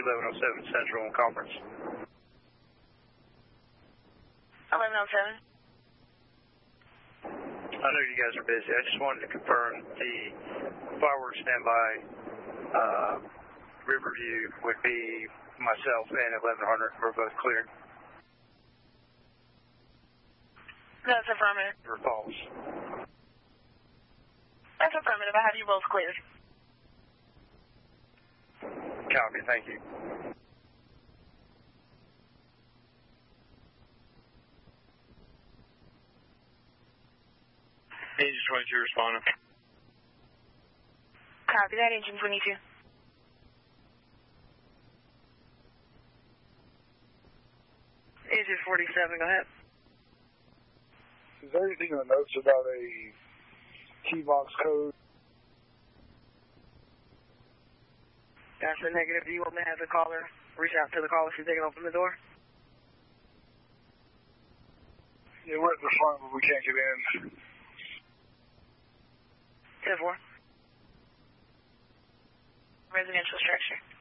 1107 Central Conference. 1107. I know you guys are busy. I just wanted to confirm the fireworks standby Riverview would be myself and 1100. We're both cleared. That's affirmative. Or false. That's affirmative. I have you both cleared. Copy. Thank you. Engine 22 responding. Copy that, Engine 22. Engine 47, go ahead. Is there anything in the notes about a key box code? That's a negative. Do you want me to have the caller reach out to the caller see if they can open the door? Yeah, we're at the front, but we can't get in. 10-4. Residential structure.